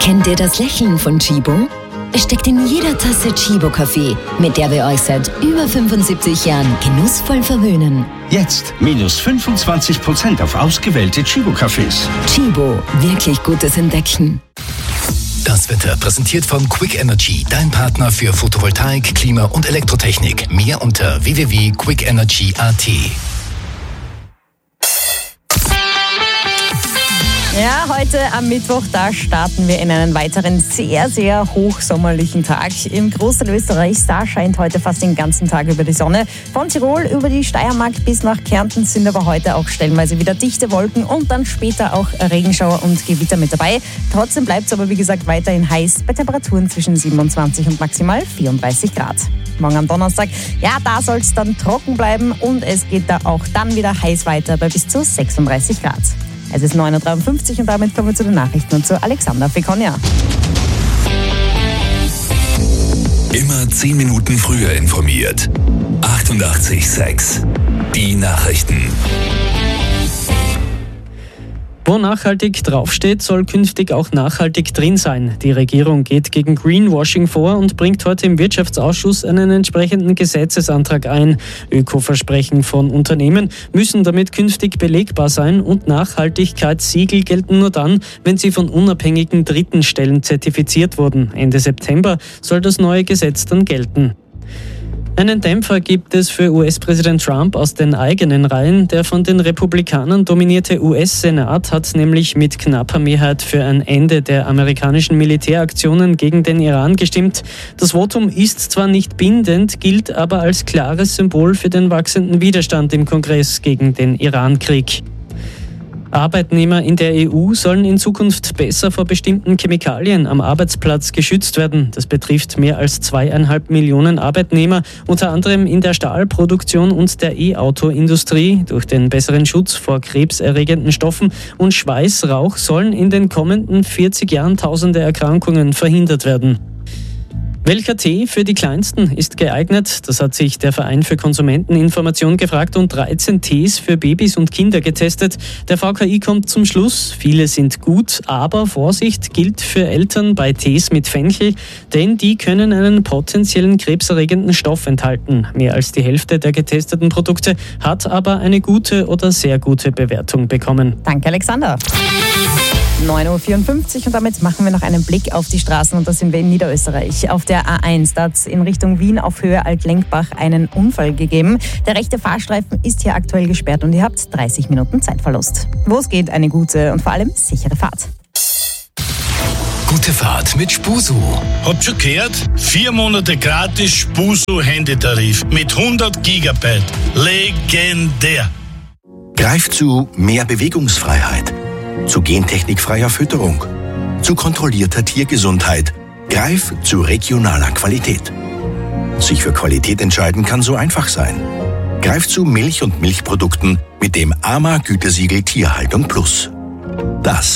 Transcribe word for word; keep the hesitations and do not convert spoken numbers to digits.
Kennt ihr das Lächeln von Chibo? Es steckt in jeder Tasse Chibo-Kaffee, mit der wir euch seit über fünfundsiebzig Jahren genussvoll verwöhnen. Jetzt minus fünfundzwanzig Prozent auf ausgewählte Chibo-Kaffees. Chibo, wirklich gutes Entdecken. Das Wetter präsentiert von Quick Energy, dein Partner für Photovoltaik, Klima und Elektrotechnik. Mehr unter w w w punkt quick energy punkt a t. Ja, heute am Mittwoch, da starten wir in einen weiteren sehr, sehr hochsommerlichen Tag. Im Großteil Österreichs, da scheint heute fast den ganzen Tag über die Sonne. Von Tirol über die Steiermark bis nach Kärnten sind aber heute auch stellenweise wieder dichte Wolken und dann später auch Regenschauer und Gewitter mit dabei. Trotzdem bleibt es aber, wie gesagt, weiterhin heiß bei Temperaturen zwischen siebenundzwanzig und maximal vierunddreißig Grad. Morgen am Donnerstag, ja, da soll es dann trocken bleiben und es geht da auch dann wieder heiß weiter bei bis zu sechsunddreißig Grad. Es ist neun Uhr dreiundfünfzig und damit kommen wir zu den Nachrichten und zu Alexander Fekonia. Immer zehn Minuten früher informiert. achtundachtzig Komma sechs. Die Nachrichten. Wo nachhaltig draufsteht, soll künftig auch nachhaltig drin sein. Die Regierung geht gegen Greenwashing vor und bringt heute im Wirtschaftsausschuss einen entsprechenden Gesetzesantrag ein. Öko-Versprechen von Unternehmen müssen damit künftig belegbar sein und Nachhaltigkeitssiegel gelten nur dann, wenn sie von unabhängigen dritten Stellen zertifiziert wurden. Ende September soll das neue Gesetz dann gelten. Einen Dämpfer gibt es für U S-Präsident Trump aus den eigenen Reihen. Der von den Republikanern dominierte U S-Senat hat nämlich mit knapper Mehrheit für ein Ende der amerikanischen Militäraktionen gegen den Iran gestimmt. Das Votum ist zwar nicht bindend, gilt aber als klares Symbol für den wachsenden Widerstand im Kongress gegen den Iran-Krieg. Arbeitnehmer in der E U sollen in Zukunft besser vor bestimmten Chemikalien am Arbeitsplatz geschützt werden. Das betrifft mehr als zweieinhalb Millionen Arbeitnehmer, unter anderem in der Stahlproduktion und der E-Auto-Industrie. Durch den besseren Schutz vor krebserregenden Stoffen und Schweißrauch sollen in den kommenden vierzig Jahren tausende Erkrankungen verhindert werden. Welcher Tee für die Kleinsten ist geeignet? Das hat sich der Verein für Konsumenteninformation gefragt und dreizehn Tees für Babys und Kinder getestet. Der V K I kommt zum Schluss, viele sind gut, aber Vorsicht gilt für Eltern bei Tees mit Fenchel, denn die können einen potenziellen krebserregenden Stoff enthalten. Mehr als die Hälfte der getesteten Produkte hat aber eine gute oder sehr gute Bewertung bekommen. Danke, Alexander. neun Uhr vierundfünfzig und damit machen wir noch einen Blick auf die Straßen und da sind wir in Niederösterreich. Auf der A eins, da hat es in Richtung Wien auf Höhe Altlenkbach einen Unfall gegeben. Der rechte Fahrstreifen ist hier aktuell gesperrt und ihr habt dreißig Minuten Zeitverlust. Wo es geht, eine gute und vor allem sichere Fahrt. Gute Fahrt mit Spusu. Habt schon gehört? Vier Monate gratis Spusu-Handytarif mit hundert Gigabyte. Legendär. Greif zu mehr Bewegungsfreiheit, zu gentechnikfreier Fütterung, zu kontrollierter Tiergesundheit. Greif zu regionaler Qualität. Sich für Qualität entscheiden kann so einfach sein. Greif zu Milch und Milchprodukten mit dem A M A-Gütesiegel Tierhaltung Plus. Das